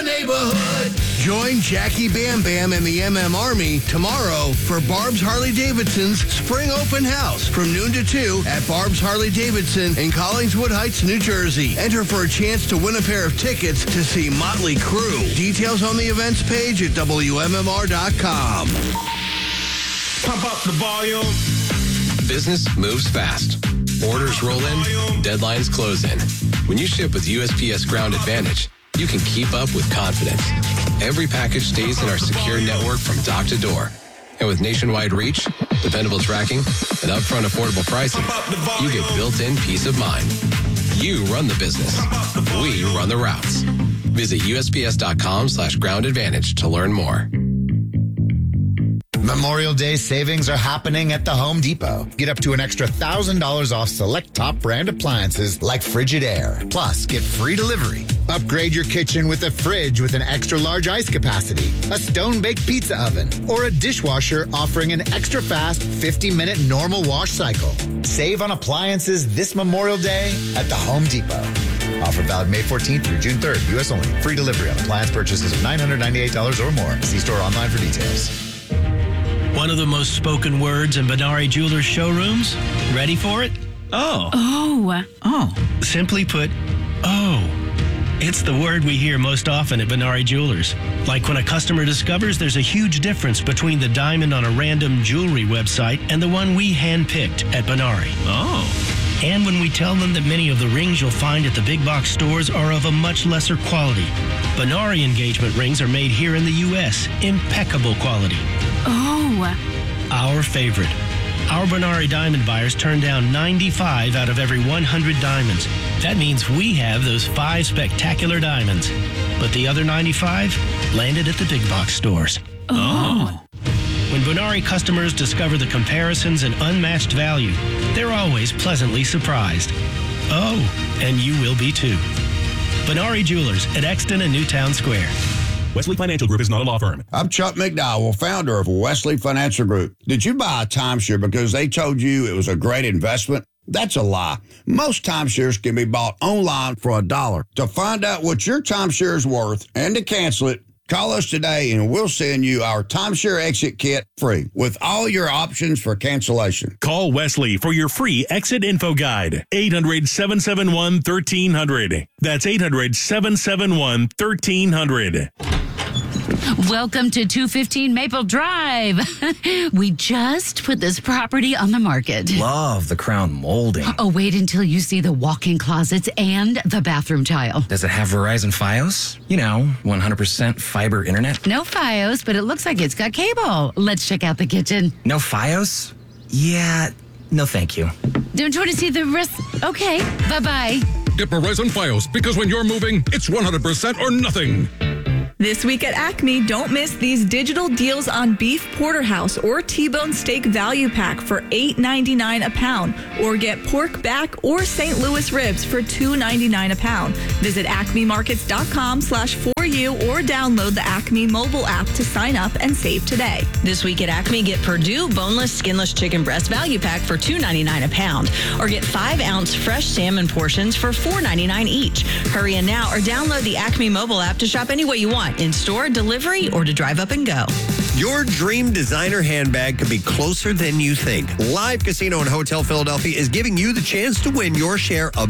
neighborhood. Join Jackie Bam Bam and the MM Army tomorrow for Barb's Harley-Davidson's Spring Open House from noon to 2 at Barb's Harley-Davidson in Collingswood Heights, New Jersey. Enter for a chance to win a pair of tickets to see Motley Crue. Details on the events page at WMMR.com. Pump up the volume. Business moves fast. Orders roll in, deadlines close in. When you ship with USPS Ground Advantage, you can keep up with confidence. Every package stays in our secure network from dock to door. And with nationwide reach, dependable tracking, and upfront affordable pricing, you get built-in peace of mind. You run the business. We run the routes. Visit USPS.com/Ground Advantage to learn more. Memorial Day savings are happening at the Home Depot. Get up to an extra $1,000 off select top brand appliances like Frigidaire. Plus, get free delivery. Upgrade your kitchen with a fridge with an extra large ice capacity, a stone-baked pizza oven, or a dishwasher offering an extra fast 50-minute normal wash cycle. Save on appliances this Memorial Day at the Home Depot. Offer valid May 14th through June 3rd. U.S. only. Free delivery on appliance purchases of $998 or more. See store online for details. One of the most spoken words in Benari Jewelers showrooms. Ready for it? Oh. Oh. Oh. Simply put, oh. It's the word we hear most often at Benari Jewelers. Like when a customer discovers there's a huge difference between the diamond on a random jewelry website and the one we handpicked at Benari. Oh. And when we tell them that many of the rings you'll find at the big box stores are of a much lesser quality. Benari engagement rings are made here in the U.S. Impeccable quality. Oh. Our favorite. Our Benari diamond buyers turn down 95 out of every 100 diamonds. That means we have those 5 spectacular diamonds. But the other 95 landed at the big box stores. Oh. When Benari customers discover the comparisons and unmatched value, they're always pleasantly surprised. Oh, and you will be too. Benari Jewelers at Exton and Newtown Square. Wesley Financial Group is not a law firm. I'm Chuck McDowell, founder of Wesley Financial Group. Did you buy a timeshare because they told you it was a great investment? That's a lie. Most timeshares can be bought online for $1. To find out what your timeshare is worth and to cancel it, call us today and we'll send you our timeshare exit kit free with all your options for cancellation. Call Wesley for your free exit info guide. 800-771-1300. That's 800-771-1300. Welcome to 215 Maple Drive. We just put this property on the market. Love the crown molding. Oh, wait until you see the walk-in closets and the bathroom tile. Does it have Verizon Fios? 100% fiber internet? No Fios, but it looks like it's got cable. Let's check out the kitchen. No Fios? Yeah, no thank you. Don't you want to see the rest? Okay, bye-bye. Get Verizon Fios, because when you're moving, it's 100% or nothing. This week at Acme, don't miss these digital deals on beef porterhouse or T-bone steak value pack for $8.99 a pound, or get pork back or St. Louis ribs for $2.99 a pound. Visit acmemarkets.com/4U or download the Acme mobile app to sign up and save today. This week at Acme, get Purdue boneless, skinless chicken breast value pack for $2.99 a pound, or get 5-ounce fresh salmon portions for $4.99 each. Hurry in now or download the Acme mobile app to shop any way you want, in-store, delivery, or to drive up and go. Your dream designer handbag could be closer than you think. Live Casino and Hotel Philadelphia is giving you the chance to win your share of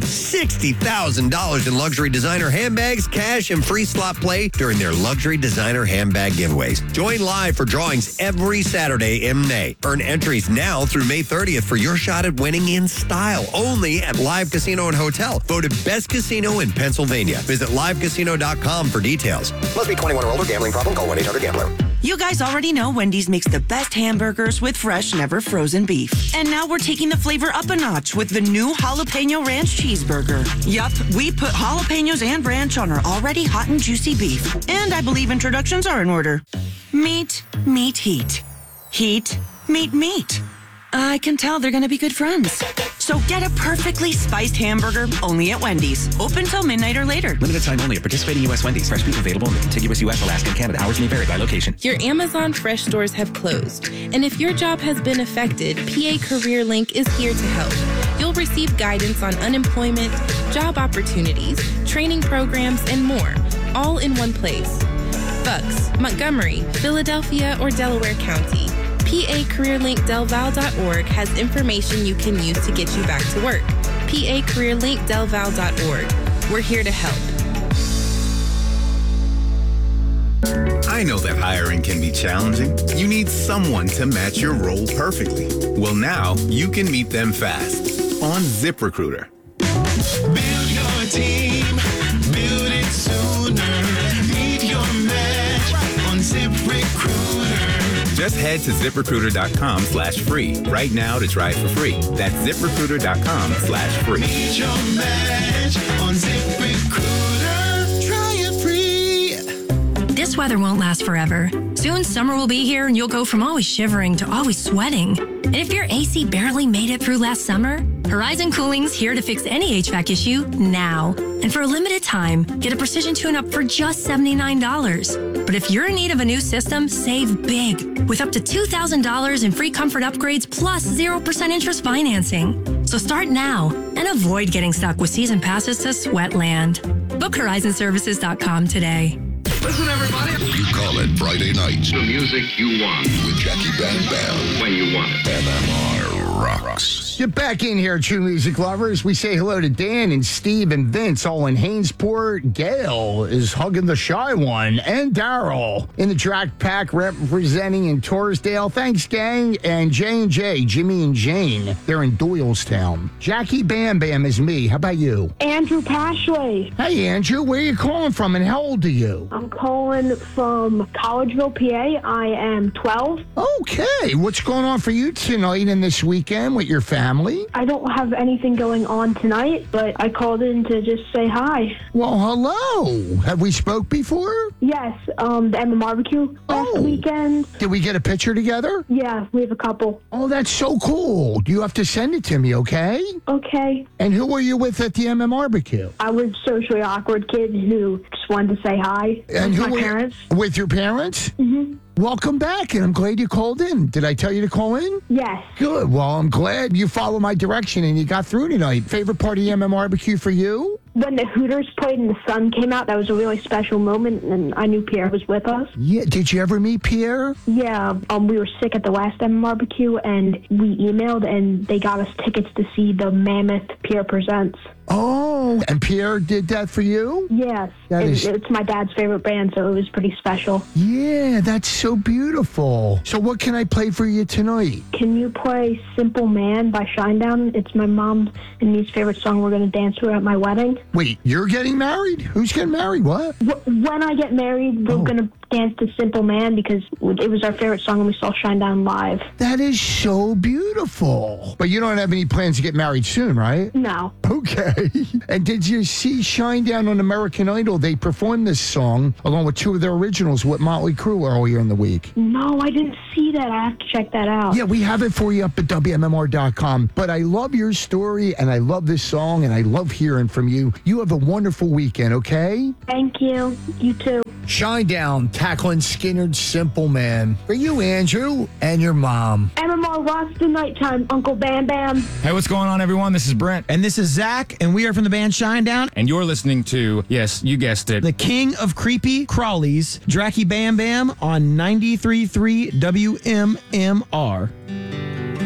$60,000 in luxury designer handbags, cash, and free slot play during their luxury designer handbag giveaways. Join live for drawings every Saturday in May. Earn entries now through May 30th for your shot at winning in style, only at Live Casino and Hotel. Voted best casino in Pennsylvania. Visit livecasino.com for details. Must be 21 or older. Gambling problem? Call 1-800-GAMBLER. You guys already know Wendy's makes the best hamburgers with fresh, never frozen beef. And now we're taking the flavor up a notch with the new Jalapeno Ranch Cheeseburger. Yup, we put jalapenos and ranch on our already hot and juicy beef. And I believe introductions are in order. Meat, meat, heat. Heat, meat, meat. I can tell they're going to be good friends. So get a perfectly spiced hamburger only at Wendy's. Open till midnight or later. Limited time only at participating U.S. Wendy's. Fresh beef available in the contiguous U.S., Alaska, and Canada. Hours may vary by location. Your Amazon Fresh stores have closed. And if your job has been affected, PA Career Link is here to help. You'll receive guidance on unemployment, job opportunities, training programs, and more. all in one place. Bucks, Montgomery, Philadelphia, or Delaware County. PACareerLinkDelval.org has information you can use to get you back to work. PACareerLinkDelval.org. We're here to help. I know that hiring can be challenging. You need someone to match your role perfectly. Well, now you can meet them fast on ZipRecruiter. Build your team, build it sooner. Meet your match on ZipRecruiter. Just head to ZipRecruiter.com/free right now to try it for free. That's ZipRecruiter.com/free. Meet your match on ZipRecruiter. Try it free. This weather won't last forever. Soon summer will be here and you'll go from always shivering to always sweating. And if your AC barely made it through last summer, Horizon Cooling's here to fix any HVAC issue now. And for a limited time, get a precision tune-up for just $79. But if you're in need of a new system, save big with up to $2,000 in free comfort upgrades plus 0% interest financing. So start now and avoid getting stuck with season passes to Sweatland. Book HorizonServices.com today. Listen, everybody. You call it Friday night. The music you want. With Jackie Bam Bam. When you want it. MMR rocks. Get back in here, true music lovers. We say hello to Dan and Steve and Vince, all in Hainesport. Gail is hugging the shy one. And Daryl in the track pack representing in Torresdale. Thanks, gang. And J&J, Jimmy and Jane, they're in Doylestown. Jackie Bam Bam is me. How about you? Andrew Pashley. Hey, Andrew. Where are you calling from and how old are you? I'm calling from Collegeville, PA. I am 12. Okay. What's going on for you tonight and this weekend with your family? I don't have anything going on tonight, but I called in to just say hi. Well, hello. Have we spoke before? Yes, the Emma Barbecue last weekend. Did we get a picture together? Yeah, we have a couple. Oh, that's so cool. You have to send it to me, okay? Okay. And who were you with at the MM Barbecue? I was a socially awkward kid who just wanted to say hi. And with who my were parents. With your parents? Mm-hmm. Welcome back, and I'm glad you called in. Did I tell you to call in? Yes. Good. Well, I'm glad you followed my direction and you got through tonight. Favorite part of the MM Barbecue for you? When the Hooters played and the sun came out, that was a really special moment, and I knew Pierre was with us. Yeah. Did you ever meet Pierre? Yeah. We were sick at the last MM Barbecue, and we emailed, and they got us tickets to see the Mammoth Pierre Presents. Oh, and Pierre did that for you? Yes. It's my dad's favorite band, so it was pretty special. Yeah, that's so beautiful. So what can I play for you tonight? Can you play Simple Man by Shinedown? It's my mom and me's favorite song we're going to dance to at my wedding. Wait, you're getting married? Who's getting married? What? When I get married, we're going to dance to Simple Man because it was our favorite song and we saw Shinedown live. That is so beautiful. But you don't have any plans to get married soon, right? No. Okay. And did you see Shinedown on American Idol? They performed this song along with two of their originals with Motley Crue earlier in the week. No, I didn't see that. I have to check that out. Yeah, we have it for you up at WMMR.com. But I love your story and I love this song and I love hearing from you. You have a wonderful weekend, okay? Thank you. You too. Shinedown, tackling Skinner's Simple Man. For you, Andrew, and your mom. MMR rocks the nighttime, Uncle Bam Bam. Hey, what's going on, everyone? This is Brent. And this is Zach, and we are from the band Shinedown. And you're listening to, yes, you guessed it, the king of creepy crawlies, Jackie Bam Bam on 93.3 WMMR.